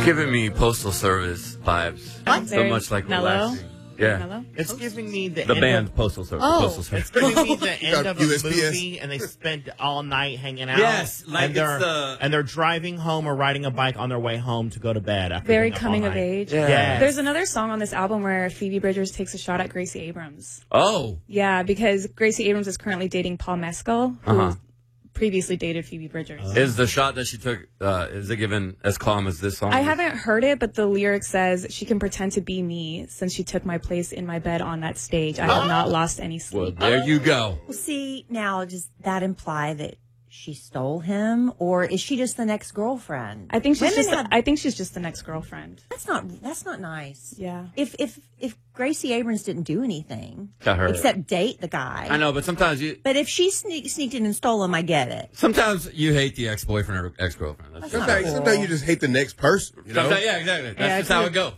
giving me Postal Service vibes. What? So much like mellow. relaxing. Yeah. Mellow? It's giving me the The end band of, Postal Service. Oh. Postal Service. It's giving me the end of a USPS. movie, and they spent all night hanging out. Yes, like and they're it's the- and they're driving home or riding a bike on their way home to go to bed. After Very being up all coming of night. age. Yeah. Yes. There's another song on this album where Phoebe Bridgers takes a shot at Gracie Abrams. Oh. Yeah, because Gracie Abrams is currently dating Paul Mescal, who previously dated Phoebe Bridgers. Is the shot that she took, is it given as calm as this song? I haven't heard it, but the lyric says she can pretend to be me since she took my place in my bed on that stage. I have not lost any Well, sleep. there you go. Well, see, now does that imply that she stole him, or is she just the next girlfriend? I think she's Women have- I think she's just the next girlfriend. That's not nice. Yeah. If Gracie Abrams didn't do anything Got her. except date the guy, I know, but sometimes but if she sneaked in and stole him, I get it. sometimes you hate the ex-boyfriend or ex-girlfriend. That's That's just not how it cool. Sometimes you just hate the next person. You know. Sometimes, yeah, exactly. That's Yeah, just how it goes.